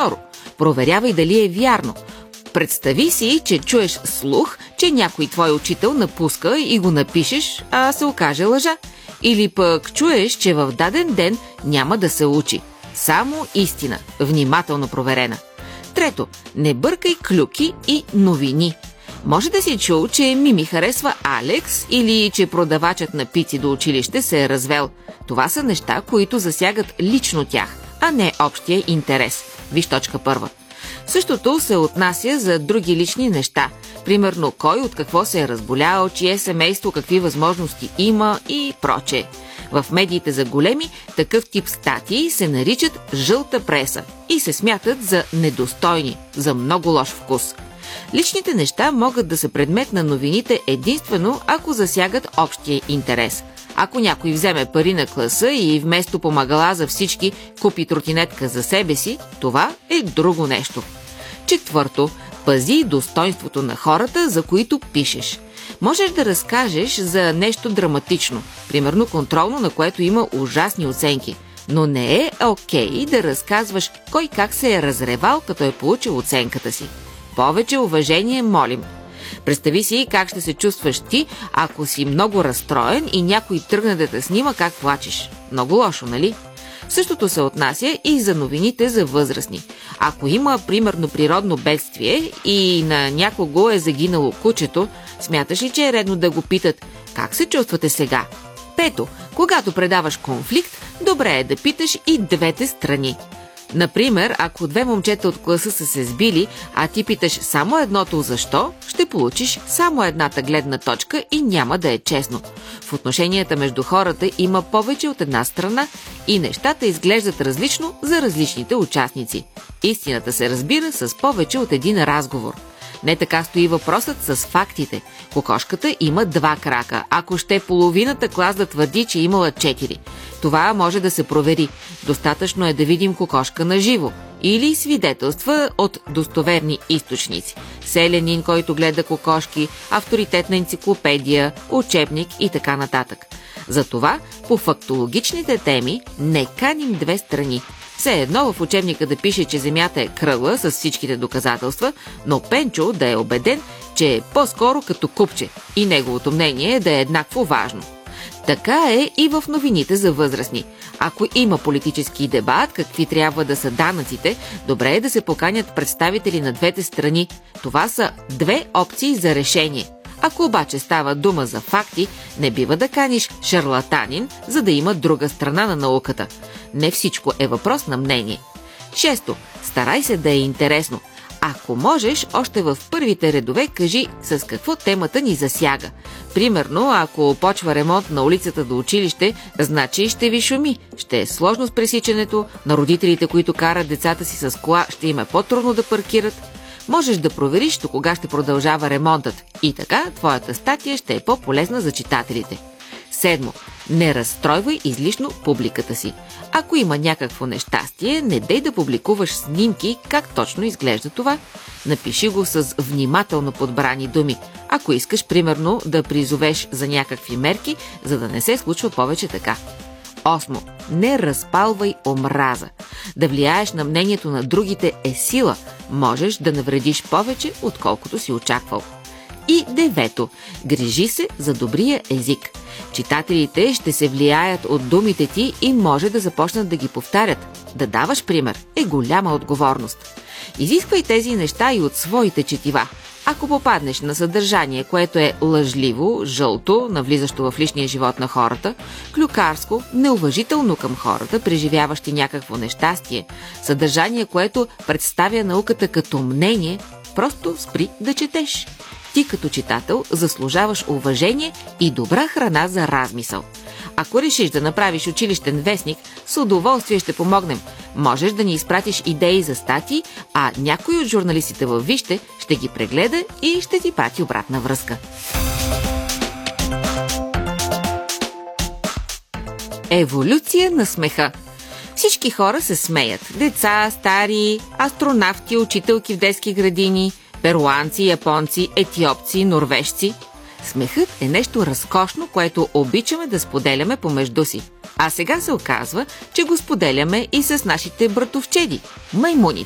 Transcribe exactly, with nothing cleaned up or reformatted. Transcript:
Второ, проверявай дали е вярно. Представи си, че чуеш слух, че някой твой учител напуска и го напишеш, а се окаже лъжа. Или пък чуеш, че в даден ден няма да се учи. Само истина, внимателно проверена. Трето, не бъркай клюки и новини. Може да си чул, че Мими харесва Алекс или че продавачът на пици до училище се е развел. Това са неща, които засягат лично тях, а не общия интерес. Виж точка първа. Същото се отнася за други лични неща. Примерно кой от какво се е разболял, чие семейство какви възможности има и прочее. В медиите за големи такъв тип статии се наричат жълта преса и се смятат за недостойни, за много лош вкус. Личните неща могат да са предмет на новините единствено ако засягат общия интерес. Ако някой вземе пари на класа и вместо помагала за всички купи тротинетка за себе си, това е друго нещо. Четвърто, пази достойнството на хората, за които пишеш. Можеш да разкажеш за нещо драматично, примерно контролно, на което има ужасни оценки, но не е окей да разказваш кой как се е разревал, като е получил оценката си. Повече уважение молим. Представи си как ще се чувстваш ти, ако си много разстроен и някой тръгне да те снима как плачеш. Много лошо, нали? Същото се отнася и за новините за възрастни. Ако има, примерно, природно бедствие и на някого е загинало кучето, смяташ ли, че е редно да го питат как се чувствате сега? Пето, когато предаваш конфликт, добре е да питаш и двете страни. Например, ако две момчета от класа са се сбили, а ти питаш само едното защо, ще получиш само едната гледна точка и няма да е честно. В отношенията между хората има повече от една страна и нещата изглеждат различно за различните участници. Истината се разбира с повече от един разговор. Не така стои въпросът с фактите. Кокошката има два крака, ако ще половината клас да твърди, че имала четири. Това може да се провери. Достатъчно е да видим кокошка на живо или свидетелства от достоверни източници. Селянин, който гледа кокошки, авторитетна енциклопедия, учебник и така нататък. Затова по фактологичните теми не каним две страни. Все едно в учебника да пише, че Земята е кръгла с всичките доказателства, но Пенчо да е убеден, че е по-скоро като купче и неговото мнение да е еднакво важно. Така е и в новините за възрастни. Ако има политически дебат, какви трябва да са данъците, добре е да се поканят представители на двете страни. Това са две опции за решение. Ако обаче става дума за факти, не бива да каниш шарлатанин, за да има друга страна на науката. Не всичко е въпрос на мнение. Шесто, старай се да е интересно. Ако можеш, още в първите редове кажи с какво темата ни засяга. Примерно, ако почва ремонт на улицата до училище, значи ще ви шуми. Ще е сложно с пресичането, на родителите, които карат децата си с кола, ще им е по-трудно да паркират. Можеш да провериш до кога ще продължава ремонтът и така твоята статия ще е по-полезна за читателите. Седмо, не разстройвай излишно публиката си. Ако има някакво нещастие, не дей да публикуваш снимки как точно изглежда това. Напиши го с внимателно подбрани думи, ако искаш, примерно, да призовеш за някакви мерки, за да не се случва повече така. Осмо, не разпалвай омраза. Да влияеш на мнението на другите е сила. Можеш да навредиш повече, отколкото си очаквал. И девето, грижи се за добрия език. Читателите ще се влияят от думите ти и може да започнат да ги повтарят. Да даваш пример е голяма отговорност. Изисквай тези неща и от своите четива. Ако попаднеш на съдържание, което е лъжливо, жълто, навлизащо в личния живот на хората, клюкарско, неуважително към хората, преживяващи някакво нещастие, съдържание, което представя науката като мнение, просто спри да четеш. Ти като читател заслужаваш уважение и добра храна за размисъл. Ако решиш да направиш училищен вестник, с удоволствие ще помогнем. Можеш да ни изпратиш идеи за статии, а някой от журналистите във Вижте ще ги прегледа и ще ти прати обратна връзка. Еволюция на смеха. Всички хора се смеят. Деца, стари, астронавти, учителки в детски градини, перуанци, японци, етиопци, норвежци. Смехът е нещо разкошно, което обичаме да споделяме помежду си. А сега се оказва, че го споделяме и с нашите братовчеди – маймуните.